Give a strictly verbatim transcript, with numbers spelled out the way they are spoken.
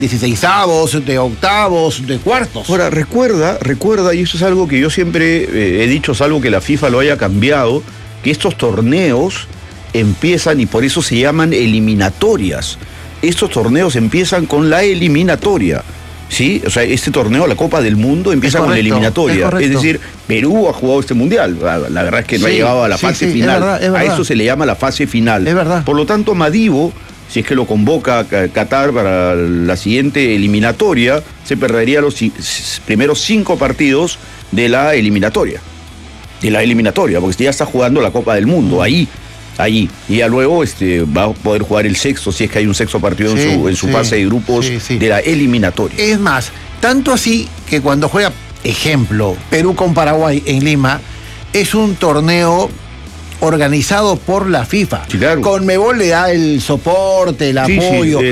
dieciseisavos, de octavos, de cuartos. Ahora, recuerda, recuerda, y eso es algo que yo siempre eh, he dicho, salvo que la FIFA lo haya cambiado, que estos torneos empiezan, y por eso se llaman eliminatorias. Estos torneos empiezan con la eliminatoria. ¿Sí? O sea, este torneo, la Copa del Mundo, empieza correcto, con la eliminatoria. Es, es decir, Perú ha jugado este mundial. La, la verdad es que no sí, ha llegado a la sí, fase sí, final. Es verdad, es verdad. A eso se le llama la fase final. Es verdad. Por lo tanto, Madivo, si es que lo convoca Qatar para la siguiente eliminatoria, se perdería los primeros cinco partidos de la eliminatoria. De la eliminatoria, porque ya está jugando la Copa del Mundo, ahí. Ahí, y ya luego este, va a poder jugar el sexto, si es que hay un sexto partido sí, en su, en su sí, fase de grupos sí, sí. de la eliminatoria. Es más, tanto así que cuando juega, ejemplo, Perú con Paraguay en Lima, es un torneo organizado por la FIFA. Sí, claro. Conmebol le da el soporte, el Sí, apoyo. Sí,